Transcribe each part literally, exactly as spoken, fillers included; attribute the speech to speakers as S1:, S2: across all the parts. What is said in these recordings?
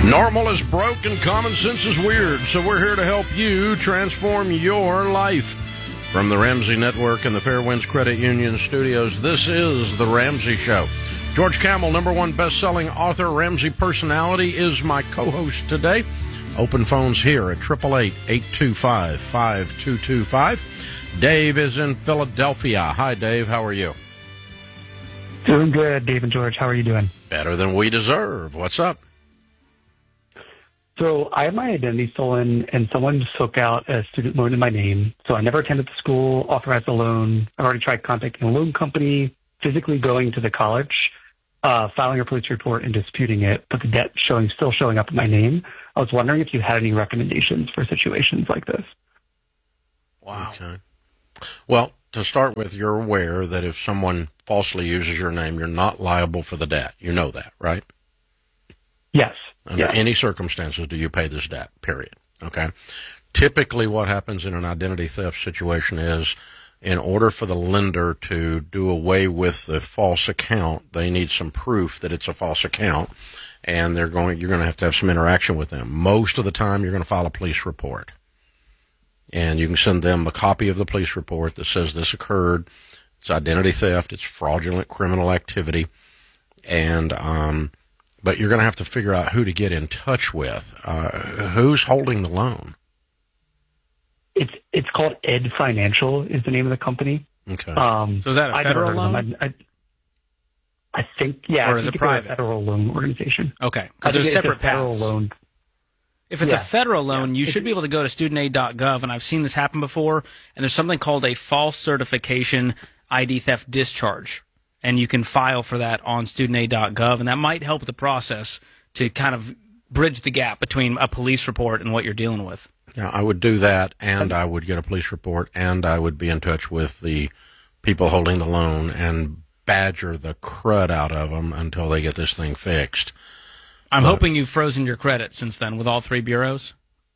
S1: Normal is broke and common sense is weird, so we're here to help you transform your life. From the Ramsey Network and the Fairwinds Credit Union studios, this is The Ramsey Show. George Kamel, number one best-selling author, Ramsey personality, is my co-host today. Open phones here at eight eight eight, eight two five, five two two five. Dave is in Philadelphia. Hi, Dave. How are you?
S2: Doing good, Dave and George. How are you doing?
S1: Better than we deserve. What's up?
S2: So I have my identity stolen, and someone just took out a student loan in my name. So I never attended the school, authorized the loan. I've already tried contacting a loan company, physically going to the college, uh, filing a police report and disputing it, but the debt showing still showing up in my name. I was wondering if you had any recommendations for situations like this.
S1: Wow. Okay. Well, to start with, you're aware that if someone falsely uses your name, you're not liable for the debt. You know that, right?
S2: Yes.
S1: Under
S2: yes.
S1: any circumstances do you pay this debt, period. Okay? Typically what happens in an identity theft situation is, in order for the lender to do away with the false account, they need some proof that it's a false account, and they're going, you're going to have to have some interaction with them. Most of the time, you're going to file a police report. And you can send them a copy of the police report that says this occurred. It's identity theft. It's fraudulent criminal activity. And, um, but you're going to have to figure out who to get in touch with. Uh, who's holding the loan?
S2: It's it's called Ed Financial is the name of the company.
S1: Okay.
S2: Um,
S3: so is that a federal loan?
S2: I, I, I think, yeah.
S3: Or
S2: I
S3: is
S2: think
S3: it private?
S2: A federal loan organization.
S3: Okay. Because there's separate
S2: federal
S3: paths.
S2: loan.
S3: If it's
S2: yeah.
S3: a federal loan,
S2: yeah.
S3: you should be able to go to student aid dot gov, and I've seen this happen before, and there's something called a false certification I D theft discharge, and you can file for that on student aid dot gov, and that might help the process to kind of bridge the gap between a police report and what you're dealing with.
S1: Yeah, I would do that, and I would get a police report, and I would be in touch with the people holding the loan and badger the crud out of them until they get this thing fixed.
S3: I'm
S1: but,
S3: hoping you've frozen your credit since then with all three bureaus.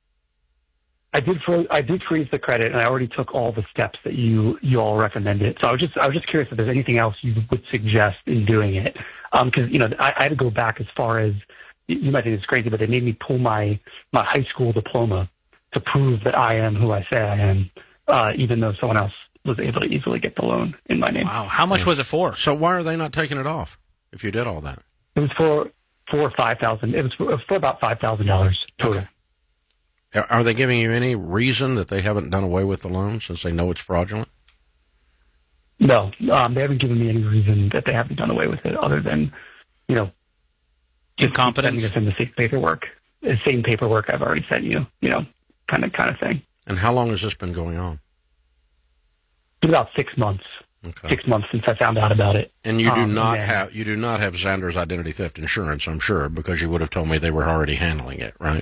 S2: I did fro- I did freeze the credit, and I already took all the steps that you you all recommended. So I was just I was just curious if there's anything else you would suggest in doing it, because um, you know I, I had to go back as far as, you might think it's crazy, but they made me pull my my high school diploma to prove that I am who I say I am, uh, even though someone else was able to easily get the loan in my name.
S3: Wow, how much yeah. was it for?
S1: So why are they not taking it off if you did all that?
S2: It was for four or five thousand. It was for, it was for about five thousand dollars total.
S1: Okay. Are they giving you any reason that they haven't done away with the loan since they know it's fraudulent?
S2: No, um, they haven't given me any reason that they haven't done away with it, other than, you know,
S3: incompetence.
S2: Sending us in the same paperwork, the same paperwork I've already sent you, you know, kind of kind of thing.
S1: And how long has this been going on?
S2: It's been about six months.
S1: Okay.
S2: Six months since I found out about it.
S1: And you do
S2: um,
S1: not
S2: then,
S1: have you do not have Xander's identity theft insurance, I'm sure, because you would have told me they were already handling it, right?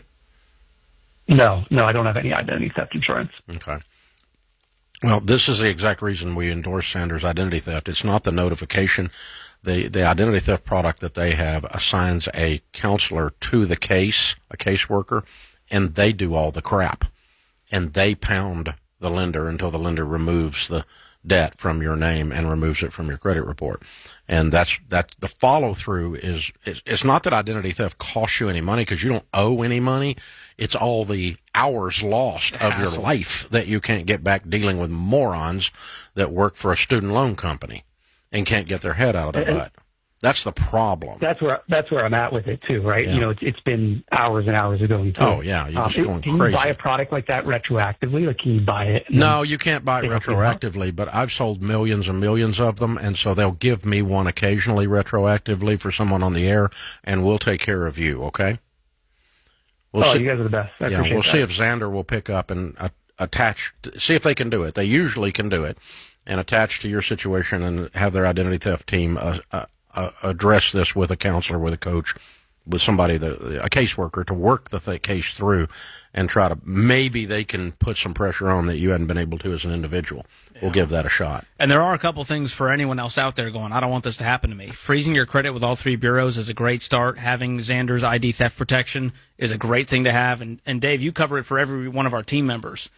S2: No, no, I don't have any identity theft insurance.
S1: Okay. Well, this is the exact reason we endorse Xander's identity theft. It's not the notification. The the identity theft product that they have assigns a counselor to the case, a caseworker, and they do all the crap. And they pound the lender until the lender removes the debt from your name and removes it from your credit report. And that's that. The follow through is, is it's not that identity theft costs you any money because you don't owe any money. It's all the hours lost of your life that you can't get back dealing with morons that work for a student loan company and can't get their head out of their butt. That's the problem.
S2: That's where that's where I'm at with it too, right?
S1: Yeah.
S2: You know, it's, it's been hours and hours of going through.
S1: Oh yeah, you're just
S2: um,
S1: going
S2: can
S1: crazy.
S2: Can you buy a product like that retroactively? Like, can you buy it?
S1: No, you can't buy it retroactively. But I've sold millions and millions of them, and so they'll give me one occasionally retroactively for someone on the air, and we'll take care of you. Okay? We'll
S2: oh,
S1: see,
S2: you guys are the best. I
S1: yeah,
S2: appreciate
S1: we'll
S2: that.
S1: see if Xander will pick up and uh, attach. See if they can do it. They usually can do it, and attach to your situation and have their identity theft team uh, uh, Uh, address this with a counselor, with a coach, with somebody, that, a caseworker, to work the th- case through and try to, maybe they can put some pressure on that you hadn't been able to as an individual. Yeah. We'll give that a shot.
S3: And there are a couple things for anyone else out there going, I don't want this to happen to me. Freezing your credit with all three bureaus is a great start. Having Xander's I D theft protection is a great thing to have. And, and Dave, you cover it for every one of our team members.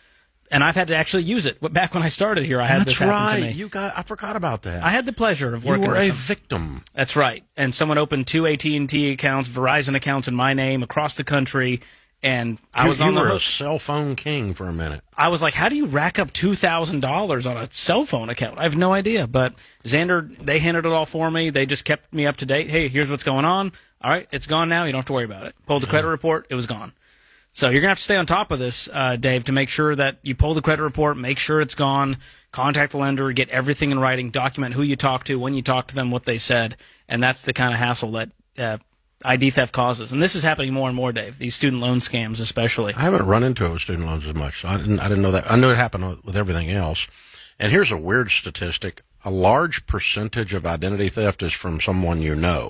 S3: And I've had to actually use it. Back when I started here, I had
S1: That's
S3: this happen
S1: right.
S3: to me.
S1: You got. I forgot about that.
S3: I had the pleasure of
S1: you
S3: working
S1: were
S3: with
S1: a
S3: them.
S1: victim.
S3: That's right. And someone opened two A T and T accounts, Verizon accounts in my name across the country, and I
S1: You,
S3: was
S1: you
S3: on the
S1: were
S3: hook.
S1: a cell phone king for a minute.
S3: I was like, how do you rack up two thousand dollars on a cell phone account? I have no idea. But Xander, they handled it all for me. They just kept me up to date. Hey, here's what's going on. All right, it's gone now. You don't have to worry about it. Pulled the credit report. It was gone. So you're going to have to stay on top of this, uh, Dave, to make sure that you pull the credit report, make sure it's gone, contact the lender, get everything in writing, document who you talked to, when you talked to them, what they said. And that's the kind of hassle that uh, I D theft causes. And this is happening more and more, Dave, these student loan scams especially.
S1: I haven't run into it with student loans as much. So I didn't. I didn't know that. I knew it happened with everything else. And here's a weird statistic: a large percentage of identity theft is from someone you know.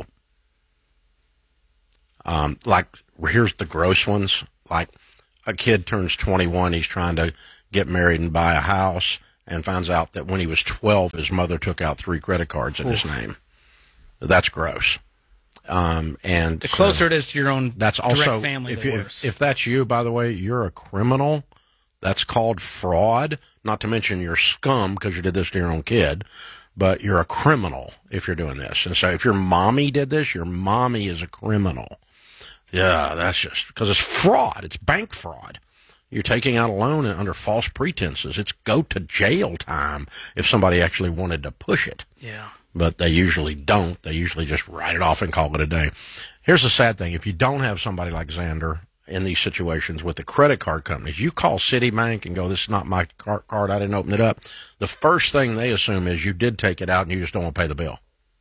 S1: Um, like here's the gross ones. Like a kid turns twenty-one, he's trying to get married and buy a house, and finds out that when he was twelve, his mother took out three credit cards in Oof. his name. That's gross. Um, and
S3: the closer
S1: so
S3: it is to your own
S1: that's
S3: direct
S1: also,
S3: family,
S1: if,
S3: the
S1: you,
S3: worse.
S1: if, if that's you, by the way, you're a criminal. That's called fraud. Not to mention you're scum because you did this to your own kid, but you're a criminal if you're doing this. And so if your mommy did this, your mommy is a criminal. Yeah, that's just because it's fraud. It's bank fraud. You're taking out a loan under false pretenses. It's go to jail time if somebody actually wanted to push it.
S3: Yeah.
S1: But they usually don't. They usually just write it off and call it a day. Here's the sad thing. If you don't have somebody like Xander in these situations with the credit card companies, you call Citibank and go, this is not my car- card. I didn't open it up. The first thing they assume is you did take it out and you just don't want to pay the bill.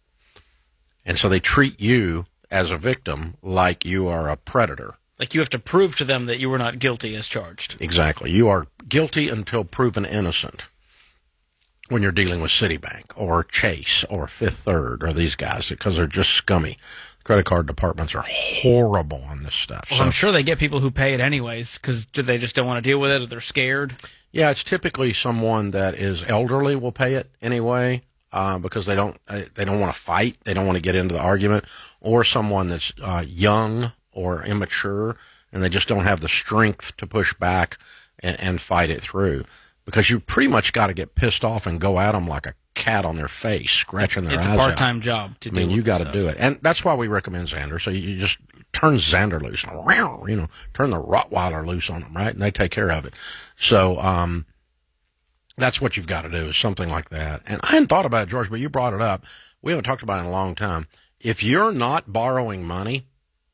S1: And so they treat you as a victim like you are a predator.
S3: Like you have to prove to them that you were not guilty as charged.
S1: Exactly. You are guilty until proven innocent when you're dealing with Citibank or Chase or Fifth Third or these guys because they're just scummy. Credit card departments are horrible on this stuff.
S3: Well,
S1: so,
S3: I'm sure they get people who pay it anyways because they just don't want to deal with it or they're scared.
S1: Yeah, it's typically someone that is elderly will pay it anyway. Uh, because they don't uh, they don't want to fight, they don't want to get into the argument, or someone that's uh, young or immature, and they just don't have the strength to push back and, and fight it through. Because you pretty much got to get pissed off and go at them like a cat on their face, scratching their
S3: it's
S1: eyes
S3: a part-time
S1: out.
S3: job to
S1: I
S3: do.
S1: mean, you got to
S3: stuff.
S1: do it, and that's why we recommend Xander. So you, you just turn Xander loose, you know, turn the Rottweiler loose on them, right, and they take care of it. So. um That's what you've got to do is something like that. And I hadn't thought about it, George, but you brought it up. We haven't talked about it in a long time. If you're not borrowing money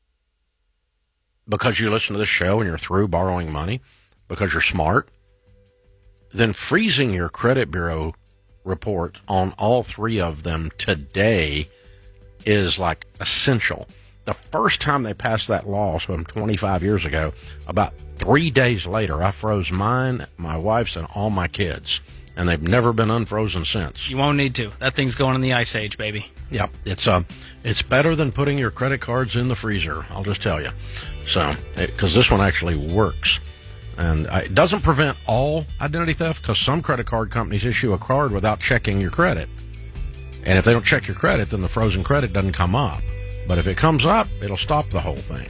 S1: because you listen to this show and you're through borrowing money because you're smart, then freezing your credit bureau report on all three of them today is like essential. The first time they passed that law, some twenty-five years ago, about three days later, I froze mine, my wife's, and all my kids. And they've never been unfrozen since.
S3: You won't need to. That thing's going in the ice age, baby.
S1: Yep. It's uh, it's better than putting your credit cards in the freezer, I'll just tell you. So, because this one actually works. And uh, it doesn't prevent all identity theft because some credit card companies issue a card without checking your credit. And if they don't check your credit, then the frozen credit doesn't come up. But if it comes up, it'll stop the whole thing.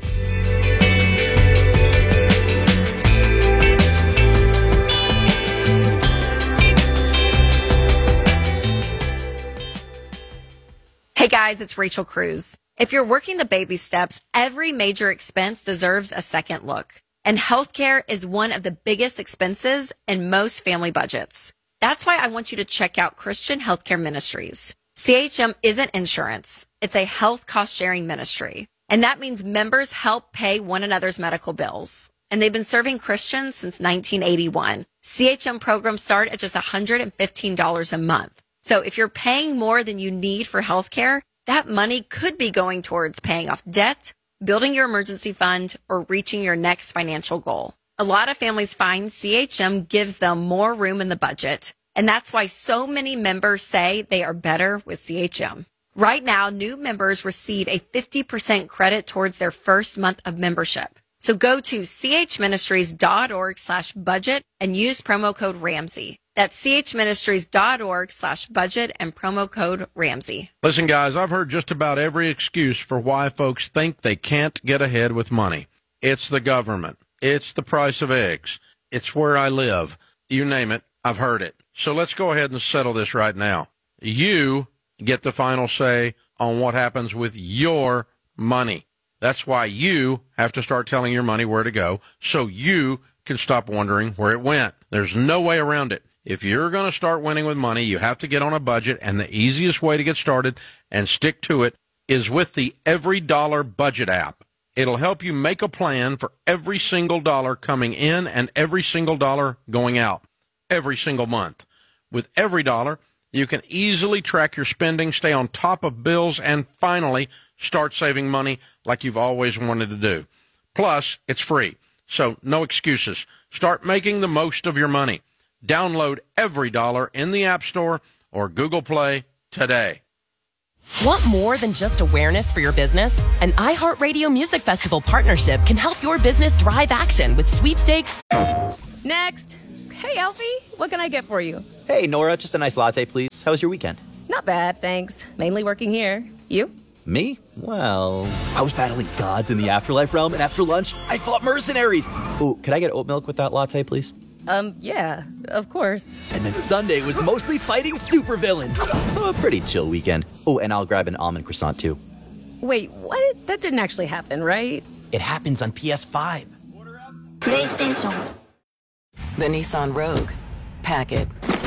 S4: Hey guys, it's Rachel Cruz. If you're working the baby steps, every major expense deserves a second look. And healthcare is one of the biggest expenses in most family budgets. That's why I want you to check out Christian Healthcare Ministries. C H M isn't insurance. It's a health cost sharing ministry. And that means members help pay one another's medical bills. And they've been serving Christians since nineteen eighty-one. C H M programs start at just one hundred fifteen dollars a month. So if you're paying more than you need for healthcare, that money could be going towards paying off debt, building your emergency fund, or reaching your next financial goal. A lot of families find C H M gives them more room in the budget. And that's why so many members say they are better with C H M. Right now, new members receive a fifty percent credit towards their first month of membership. So go to chministries.org slash budget and use promo code Ramsey. That's chministries.org slash budget and promo code Ramsey.
S1: Listen, guys, I've heard just about every excuse for why folks think they can't get ahead with money. It's the government. It's the price of eggs. It's where I live. You name it, I've heard it. So let's go ahead and settle this right now. You get the final say on what happens with your money. That's why you have to start telling your money where to go so you can stop wondering where it went. There's no way around it. If you're going to start winning with money, you have to get on a budget, and the easiest way to get started and stick to it is with the Every Dollar Budget app. It'll help you make a plan for every single dollar coming in and every single dollar going out every single month. With Every Dollar, you can easily track your spending, stay on top of bills, and finally start saving money like you've always wanted to do. Plus, it's free, so no excuses. Start making the most of your money. Download Every Dollar in the App Store or Google Play today.
S5: Want more than just awareness for your business? An iHeartRadio Music Festival partnership can help your business drive action with sweepstakes.
S6: Next. Hey, Alfie, what can I get for you?
S7: Hey, Nora, just a nice latte, please. How was your weekend?
S6: Not bad, thanks. Mainly working here. You?
S7: Me? Well, I was battling gods in the afterlife realm, and after lunch, I fought mercenaries. Ooh, could I get oat milk with that latte, please?
S6: Um, yeah, of course.
S7: And then Sunday was mostly fighting supervillains. So a pretty chill weekend. Oh, and I'll grab an almond croissant, too.
S6: Wait, what? That didn't actually happen, right?
S7: It happens on P S five.
S8: PlayStation.
S5: The Nissan Rogue. Pack it.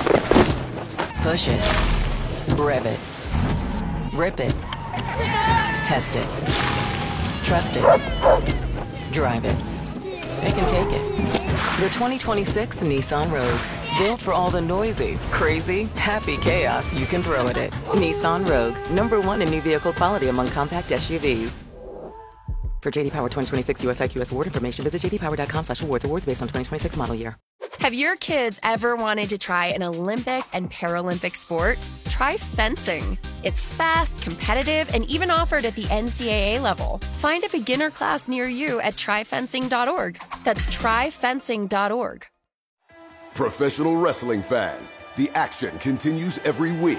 S5: Push it. Rev it. Rip it. Test it. Trust it. Drive it. It can take it. The twenty twenty-six Nissan Rogue. Built for all the noisy, crazy, happy chaos you can throw at it. Nissan Rogue. Number one in new vehicle quality among compact S U Vs. For J D Power twenty twenty-six U S I Q S award information, visit j d power dot com slash awards. Awards based on twenty twenty-six model year.
S9: Have your kids ever wanted to try an Olympic and Paralympic sport? Try fencing. It's fast, competitive, and even offered at the N C double A level. Find a beginner class near you at try fencing dot org. That's try fencing dot org.
S10: Professional wrestling fans, the action continues every week.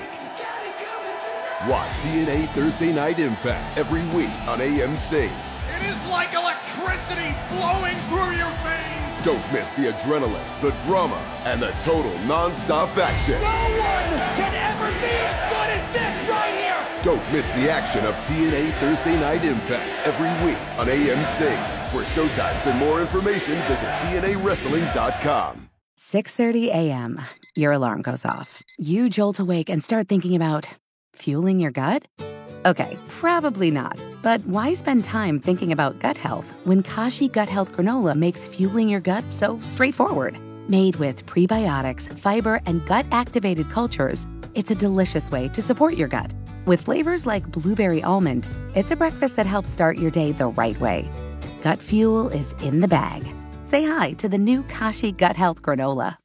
S10: Watch T N A Thursday Night Impact every week on A M C.
S11: It is like electricity flowing through your veins.
S10: Don't miss the adrenaline, the drama, and the total non-stop action.
S11: No one can ever be as good as this right here.
S10: Don't miss the action of T N A Thursday Night Impact every week on A M C. For showtimes and more information, visit T N A wrestling dot com.
S12: six thirty a.m. Your alarm goes off. You jolt awake and start thinking about fueling your gut? Okay, probably not. But why spend time thinking about gut health when Kashi Gut Health Granola makes fueling your gut so straightforward? Made with prebiotics, fiber, and gut-activated cultures, it's a delicious way to support your gut. With flavors like blueberry almond, it's a breakfast that helps start your day the right way. Gut fuel is in the bag. Say hi to the new Kashi Gut Health Granola.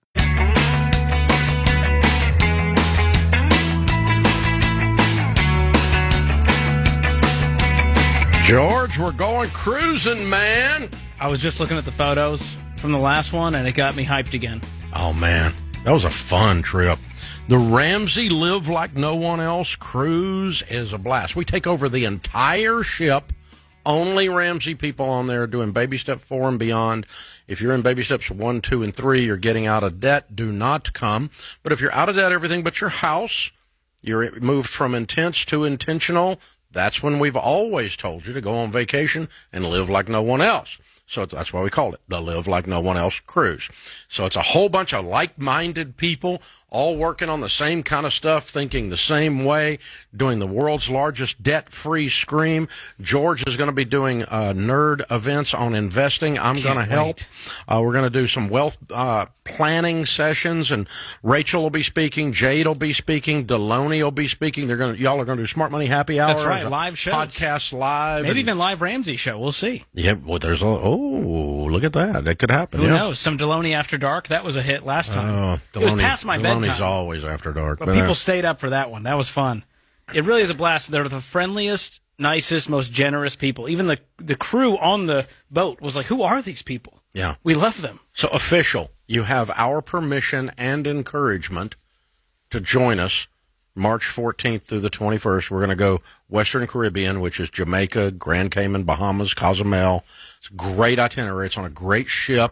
S1: George, we're going cruising, man.
S3: I was just looking at the photos from the last one, and it got me hyped again.
S1: Oh, man. That was a fun trip. The Ramsey Live Like No One Else cruise is a blast. We take over the entire ship. Only Ramsey people on there doing baby step four and beyond. If you're in baby steps one, two, and three, you're getting out of debt. Do not come. But if you're out of debt, everything but your house, you're moved from intense to intentional. That's when we've always told you to go on vacation and live like no one else. So that's why we call it the Live Like No One Else cruise. So it's a whole bunch of like-minded people all working on the same kind of stuff, thinking the same way, doing the world's largest debt-free scream. George is going to be doing uh, nerd events on investing. I'm going to help. Uh, we're going to do some wealth uh, planning sessions, and Rachel will be speaking. Jade will be speaking. Deloney will be speaking. They're going to, y'all are going to do Smart Money Happy Hour.
S3: That's right, live shows.
S1: Podcast live.
S3: Maybe
S1: and,
S3: even live Ramsey show. We'll see.
S1: Yeah, well, there's a, oh, look at that. That could happen.
S3: Who
S1: yeah.
S3: knows? Some Deloney After Dark. That was a hit last time.
S1: Uh,
S3: It was past my
S1: Deloney's
S3: bedtime.
S1: always after dark.
S3: But
S1: but
S3: people
S1: uh,
S3: stayed up for that one. That was fun. It really is a blast. They're the friendliest, nicest, most generous people. Even the the crew on the boat was like, who are these people?
S1: Yeah.
S3: We love them.
S1: So official, you have our permission and encouragement to join us March fourteenth through the twenty-first. We're going to go Western Caribbean, which is Jamaica, Grand Cayman, Bahamas, Cozumel. It's a great itinerary. It's on a great ship.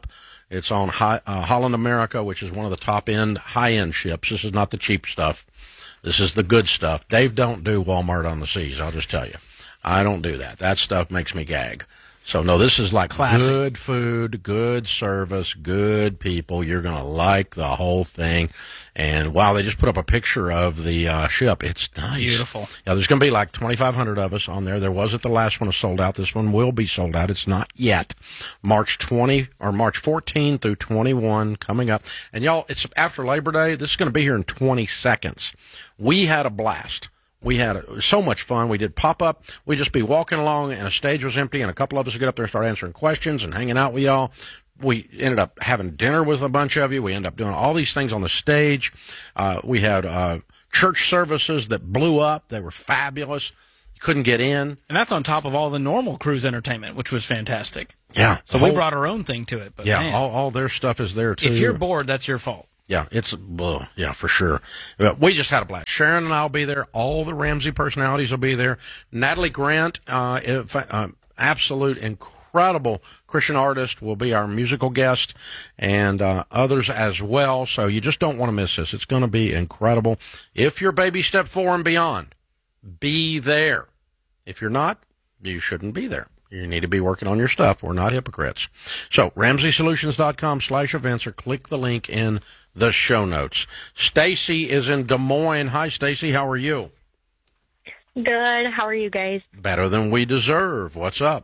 S1: It's on high, uh, Holland America, which is one of the top-end, high-end ships. This is not the cheap stuff. This is the good stuff. Dave don't do Walmart on the Seas, I'll just tell you. I don't do that. That stuff makes me gag. So, no, this is like
S3: Classic.
S1: Good food, good service, good people. You're going to like the whole thing. And, wow, they just put up a picture of the uh, ship. It's nice.
S3: Beautiful.
S1: Yeah, there's going to be like twenty-five hundred of us on there. There wasn't the last one was sold out. This one will be sold out. It's not yet. March twentieth or March fourteenth through twenty-first coming up. And, y'all, it's after Labor Day. This is going to be here in twenty seconds. We had a blast. We had so much fun. We did pop-up. We'd just be walking along, and a stage was empty, and a couple of us would get up there and start answering questions and hanging out with y'all. We ended up having dinner with a bunch of you. We ended up doing all these things on the stage. Uh, we had uh, church services that blew up. They were fabulous. You couldn't get in.
S3: And that's on top of all the normal cruise entertainment, which was fantastic.
S1: Yeah.
S3: So
S1: whole,
S3: we brought our own thing to it. But
S1: yeah,
S3: man,
S1: all, all their stuff is there, too.
S3: if you're bored, that's your fault.
S1: Yeah, it's, well, yeah, for sure. We just had a blast. Sharon and I will be there. All the Ramsey personalities will be there. Natalie Grant, uh, if, uh absolute incredible Christian artist, will be our musical guest, and uh, others as well. So you just don't want to miss this. It's going to be incredible. If you're baby step four and beyond, be there. If you're not, you shouldn't be there. You need to be working on your stuff. We're not hypocrites. So, Ramsey Solutions dot com slash events, or click the link in the show notes. Stacy is in Des Moines. Hi, Stacy. How are you?
S13: Good. How are you guys?
S1: Better than we deserve. What's up?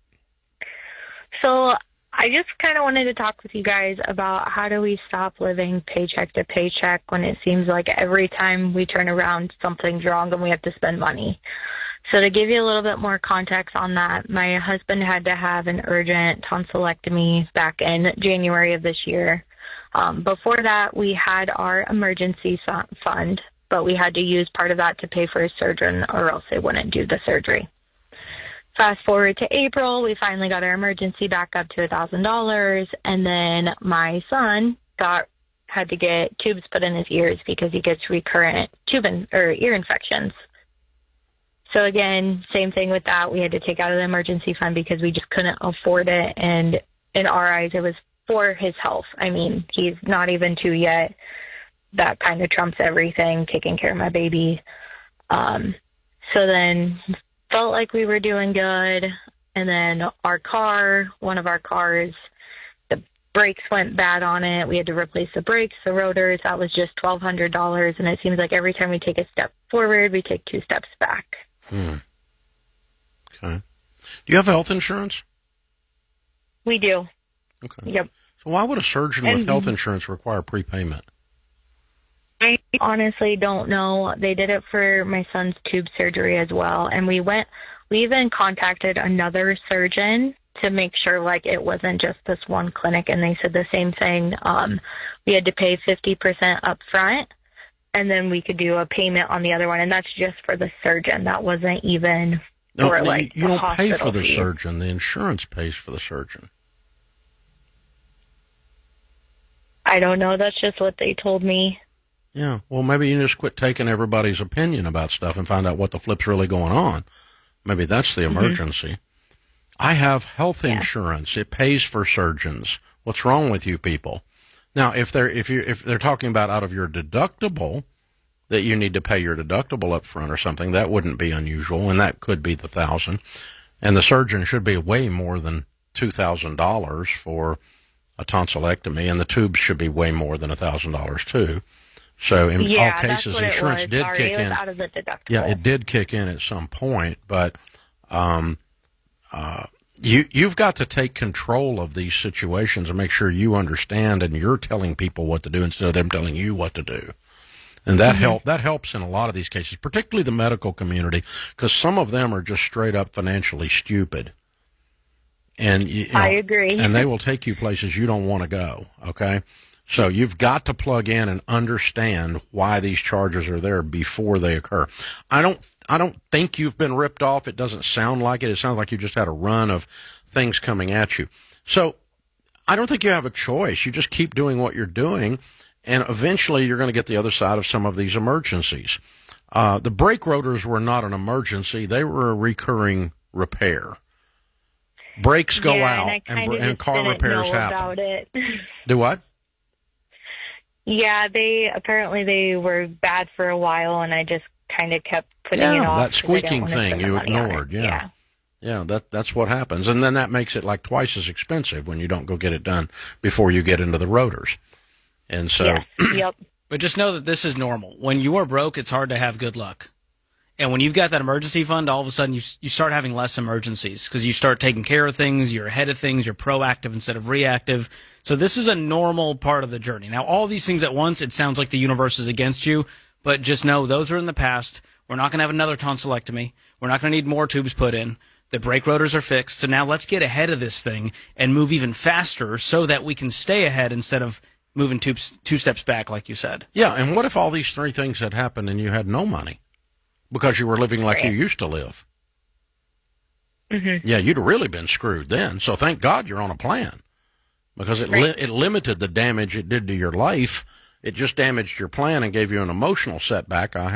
S13: So I just kind of wanted to talk with you guys about how do we stop living paycheck to paycheck when it seems like every time we turn around something's wrong and we have to spend money. So to give you a little bit more context on that, my husband had to have an urgent tonsillectomy back in January of this year. Um, before that, we had our emergency fund, but we had to use part of that to pay for his surgeon, or else they wouldn't do the surgery. Fast forward to April, we finally got our emergency back up to one thousand dollars, and then my son got had to get tubes put in his ears because he gets recurrent tube in, or ear infections. So again, same thing with that. We had to take out of the emergency fund because we just couldn't afford it, and in our eyes, it was for his health. I mean, he's not even two yet. That kind of trumps everything, taking care of my baby. Um, so then felt like we were doing good. And then our car, one of our cars, the brakes went bad on it. We had to replace the brakes, the rotors. That was just twelve hundred dollars. And it seems like every time we take a step forward, we take two steps back.
S1: Hmm. Okay. Do you have health insurance?
S13: We do.
S1: Okay.
S13: Yep.
S1: So why would a surgeon
S13: and,
S1: with health insurance require prepayment?
S13: I honestly don't know. They did it for my son's tube surgery as well. And we went, we even contacted another surgeon to make sure like it wasn't just this one clinic. And they said the same thing. Um, we had to pay fifty percent up front, and then we could do a payment on the other one. And that's just for the surgeon. That wasn't even
S1: no,
S13: for
S1: no,
S13: like
S1: you
S13: the
S1: don't pay for the
S13: fee.
S1: surgeon. The insurance pays for the surgeon.
S13: I don't know. That's just what they told me.
S1: Yeah. Well, maybe you just quit taking everybody's opinion about stuff and find out what the flip's really going on. Maybe that's the emergency. Mm-hmm. I have health yeah. insurance. It pays for surgeons. What's wrong with you people? Now, if they're if you if they're talking about out of your deductible, that you need to pay your deductible up front or something, that wouldn't be unusual, and that could be the thousand. And the surgeon should be way more than two thousand dollars for a tonsillectomy, and the tubes should be way more than a thousand dollars too. So in
S13: yeah,
S1: all cases, insurance
S13: it
S1: did
S13: Sorry,
S1: kick
S13: it was
S1: in.
S13: Out of the deductible.
S1: Yeah, it did kick in at some point, but um, uh, you you've got to take control of these situations and make sure you understand, and you're telling people what to do instead of them telling you what to do. And that mm-hmm. help that helps in a lot of these cases, particularly the medical community, because some of them are just straight up financially stupid. And you know,
S13: I agree.
S1: And they will take you places you don't want to go, okay? So you've got to plug in and understand why these charges are there before they occur. I don't I don't think you've been ripped off. It doesn't sound like it. It sounds like you just had a run of things coming at you. So I don't think you have a choice. You just keep doing what you're doing, and eventually you're going to get the other side of some of these emergencies. Uh, the brake rotors were not an emergency. They were a recurring repair. Brakes go
S13: yeah,
S1: out,
S13: and, I
S1: and,
S13: kinda
S1: and car
S13: didn't
S1: repairs
S13: know
S1: happen.
S13: About it.
S1: Do what?
S13: Yeah, they apparently they were bad for a while, and I just kind of kept putting
S1: yeah,
S13: it off.
S1: that squeaking thing you ignored. Yeah.
S13: yeah.
S1: Yeah, that that's what happens. And then that makes it like twice as expensive when you don't go get it done before you get into the rotors. And so
S13: Yes. Yep.
S3: But just know that this is normal. When you are broke, it's hard to have good luck. And when you've got that emergency fund, all of a sudden you you start having less emergencies because you start taking care of things, you're ahead of things, you're proactive instead of reactive. So this is a normal part of the journey. Now, all these things at once, it sounds like the universe is against you, but just know those are in the past. We're not going to have another tonsillectomy. We're not going to need more tubes put in. The brake rotors are fixed. So now let's get ahead of this thing and move even faster so that we can stay ahead instead of moving two, two steps back, like you said.
S1: Yeah, and what if all these three things had happened and you had no money because you were living like you used to live?
S13: Mm-hmm.
S1: Yeah, you'd have really been screwed then. So thank God you're on a plan because it
S13: Right.
S1: li- it limited the damage it did to your life. It just damaged your plan and gave you an emotional setback. I